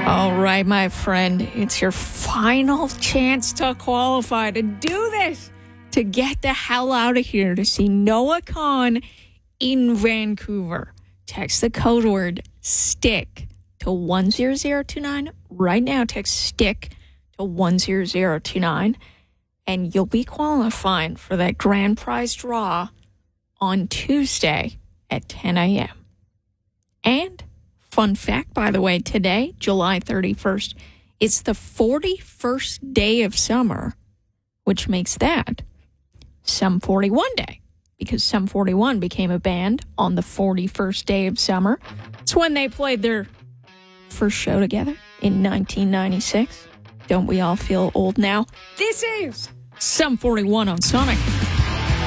All right, my friend, it's your final chance to qualify, to do this, to get the hell out of here, to see Noah Kahan in Vancouver. Text the code word STICK to 10029. Right now, text STICK to 10029, and you'll be qualifying for that grand prize draw on Tuesday at 10 a.m. And fun fact, by the way, today, July 31st, it's the 41st day of summer, which makes that Sum 41 Day, because Sum 41 became a band on the 41st day of summer. It's when they played their first show together in 1996. Don't we all feel old now? This is Sum 41 on Sonic.